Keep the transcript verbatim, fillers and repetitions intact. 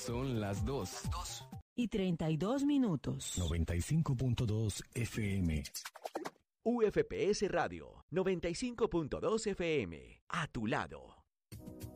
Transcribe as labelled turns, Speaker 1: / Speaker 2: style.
Speaker 1: Son las dos.
Speaker 2: Y treinta y dos minutos.
Speaker 3: noventa y cinco punto dos F M.
Speaker 4: U F P S Radio, noventa y cinco punto dos F M. A tu lado.